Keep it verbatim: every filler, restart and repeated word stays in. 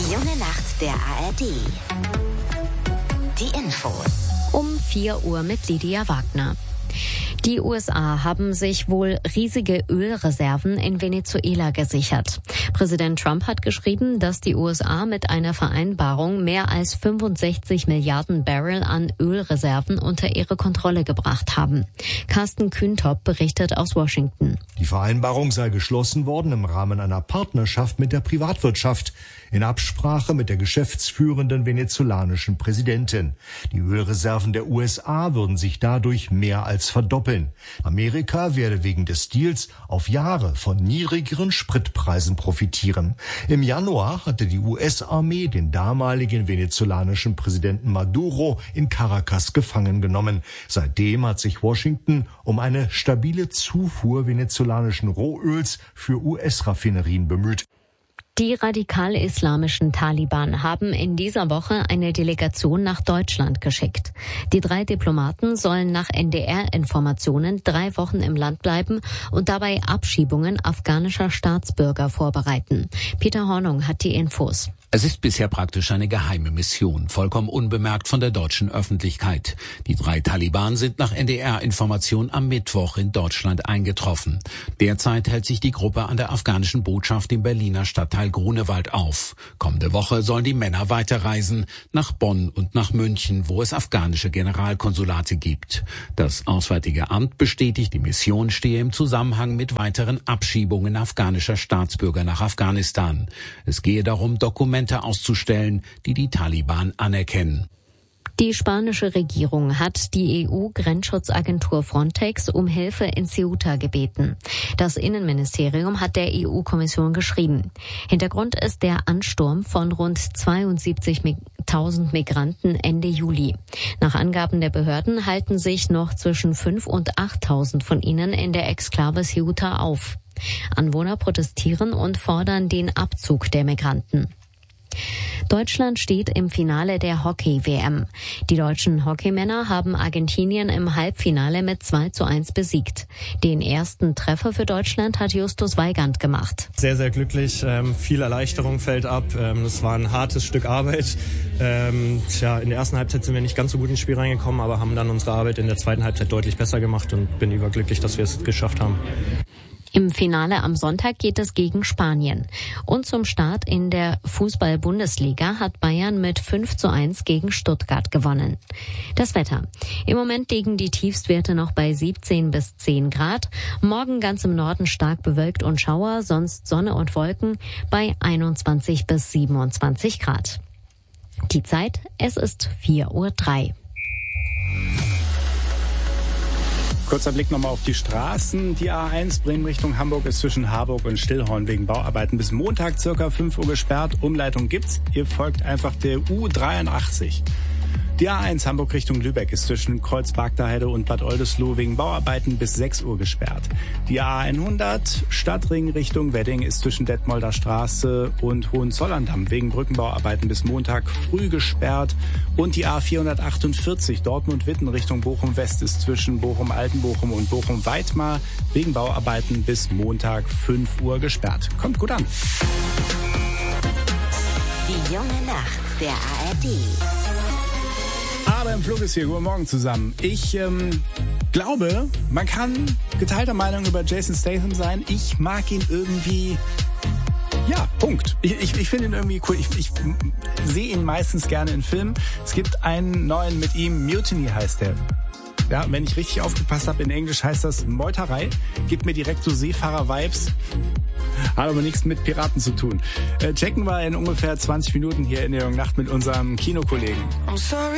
Die junge Nacht der A R D. Die Infos. Um vier Uhr mit Lydia Wagner. Die U S A haben sich wohl riesige Ölreserven in Venezuela gesichert. Präsident Trump hat geschrieben, dass die U S A mit einer Vereinbarung mehr als fünfundsechzig Milliarden Barrel an Ölreserven unter ihre Kontrolle gebracht haben. Carsten Kühntop berichtet aus Washington. Die Vereinbarung sei geschlossen worden im Rahmen einer Partnerschaft mit der Privatwirtschaft, in Absprache mit der geschäftsführenden venezolanischen Präsidentin. Die Ölreserven der U S A würden sich dadurch mehr als verdoppeln. Amerika werde wegen des Deals auf Jahre von niedrigeren Spritpreisen profitieren. Im Januar hatte die U S-Armee den damaligen venezolanischen Präsidenten Maduro in Caracas gefangen genommen. Seitdem hat sich Washington um eine stabile Zufuhr venezolanischen Rohöls für U S-Raffinerien bemüht. Die radikal-islamischen Taliban haben in dieser Woche eine Delegation nach Deutschland geschickt. Die drei Diplomaten sollen nach N D R-Informationen drei Wochen im Land bleiben und dabei Abschiebungen afghanischer Staatsbürger vorbereiten. Peter Hornung hat die Infos. Es ist bisher praktisch eine geheime Mission, vollkommen unbemerkt von der deutschen Öffentlichkeit. Die drei Taliban sind nach N D R-Information am Mittwoch in Deutschland eingetroffen. Derzeit hält sich die Gruppe an der afghanischen Botschaft im Berliner Stadtteil Grunewald auf. Kommende Woche sollen die Männer weiterreisen, nach Bonn und nach München, wo es afghanische Generalkonsulate gibt. Das Auswärtige Amt bestätigt, die Mission stehe im Zusammenhang mit weiteren Abschiebungen afghanischer Staatsbürger nach Afghanistan. Es gehe darum, Dokumente auszustellen, die die Taliban anerkennen. Die spanische Regierung hat die E U-Grenzschutzagentur Frontex um Hilfe in Ceuta gebeten. Das Innenministerium hat der E U-Kommission geschrieben. Hintergrund ist der Ansturm von rund zweiundsiebzigtausend Migranten Ende Juli. Nach Angaben der Behörden halten sich noch zwischen fünftausend und achttausend von ihnen in der Exklave Ceuta auf. Anwohner protestieren und fordern den Abzug der Migranten. Deutschland steht im Finale der Hockey-W M. Die deutschen Hockeymänner haben Argentinien im Halbfinale mit zwei zu eins besiegt. Den ersten Treffer für Deutschland hat Justus Weigand gemacht. Sehr, sehr glücklich. Ähm, viel Erleichterung fällt ab. Ähm, das war ein hartes Stück Arbeit. Ähm, tja, in der ersten Halbzeit sind wir nicht ganz so gut ins Spiel reingekommen, aber haben dann unsere Arbeit in der zweiten Halbzeit deutlich besser gemacht und bin überglücklich, dass wir es geschafft haben. Im Finale am Sonntag geht es gegen Spanien. Und zum Start in der Fußball-Bundesliga hat Bayern mit fünf zu eins gegen Stuttgart gewonnen. Das Wetter. Im Moment liegen die Tiefstwerte noch bei siebzehn bis zehn Grad. Morgen ganz im Norden stark bewölkt und Schauer, sonst Sonne und Wolken bei einundzwanzig bis siebenundzwanzig Grad. Die Zeit, es ist vier Uhr drei. Kurzer Blick nochmal auf die Straßen. Die A eins Bremen Richtung Hamburg ist zwischen Harburg und Stillhorn wegen Bauarbeiten bis Montag circa fünf Uhr gesperrt. Umleitung gibt's. Ihr folgt einfach der U dreiundachtzig. Die A eins Hamburg Richtung Lübeck ist zwischen Kreuz-Bagda-Heide und Bad Oldesloe wegen Bauarbeiten bis sechs Uhr gesperrt. Die A hundert Stadtring Richtung Wedding ist zwischen Detmolder Straße und Hohenzollern-Damm wegen Brückenbauarbeiten bis Montag früh gesperrt. Und die A vierhundertachtundvierzig Dortmund-Witten Richtung Bochum-West ist zwischen Bochum-Altenbochum und Bochum-Weitmar wegen Bauarbeiten bis Montag fünf Uhr gesperrt. Kommt gut an. Die junge Nacht der A R D. Aber im Flug ist hier. Guten Morgen zusammen. Ich ähm, glaube, man kann geteilter Meinung über Jason Statham sein. Ich mag ihn irgendwie. Ja, Punkt. Ich, ich, ich finde ihn irgendwie cool. Ich, ich sehe ihn meistens gerne in Filmen. Es gibt einen neuen mit ihm, Mutiny heißt der. Ja, wenn ich richtig aufgepasst habe, in Englisch heißt das Meuterei. Gibt mir direkt so Seefahrer-Vibes. Hat aber nichts mit Piraten zu tun. Äh, checken wir in ungefähr zwanzig Minuten hier in der Nacht mit unserem Kinokollegen.